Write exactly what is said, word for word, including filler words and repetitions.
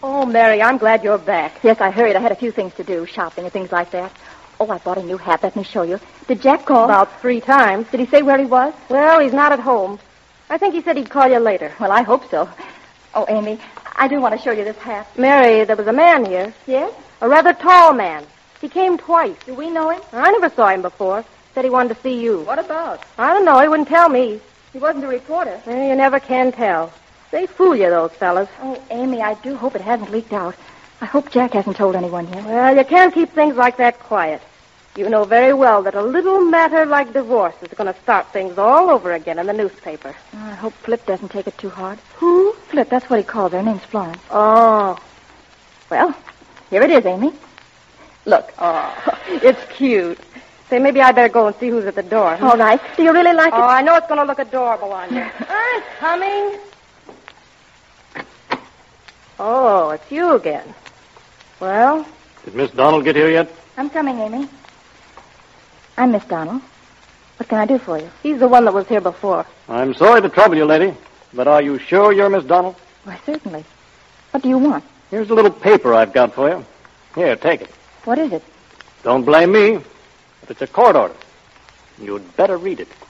Oh, Mary, I'm glad you're back. Yes, I hurried. I had a few things to do, shopping and things like that. Oh, I bought a new hat. Let me show you. Did Jack call? About three times. Did he say where he was? Well, he's not at home. I think he said he'd call you later. Well, I hope so. Oh, Amy, I do want to show you this hat. Mary, there was a man here. Yes? A rather tall man. He came twice. Do we know him? I never saw him before. Said he wanted to see you. What about? I don't know. He wouldn't tell me. He wasn't a reporter. Well, you never can tell. They fool you, those fellas. Oh, Amy, I do hope it hasn't leaked out. I hope Jack hasn't told anyone yet. Well, you can't keep things like that quiet. You know very well that a little matter like divorce is going to start things all over again in the newspaper. Oh, I hope Flip doesn't take it too hard. Who? Flip, that's what he calls her. Her name's Florence. Oh. Well, here it is, Amy. Look. Oh, it's cute. Say, maybe I better go and see who's at the door. All right. Do you really like oh, it? Oh, I know it's going to look adorable on you. I'm coming. Oh, it's you again. Well? Did Miss Donald get here yet? I'm coming, Amy. I'm Miss Donald. What can I do for you? He's the one that was here before. I'm sorry to trouble you, lady, but are you sure you're Miss Donald? Why, certainly. What do you want? Here's a little paper I've got for you. Here, take it. What is it? Don't blame me, but it's a court order. You'd better read it.